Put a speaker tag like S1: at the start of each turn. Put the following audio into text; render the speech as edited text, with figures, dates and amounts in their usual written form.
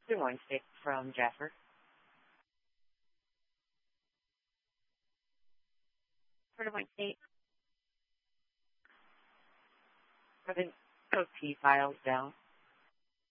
S1: Good morning, Stick from Jasper. For the morning, State. For the OT files down.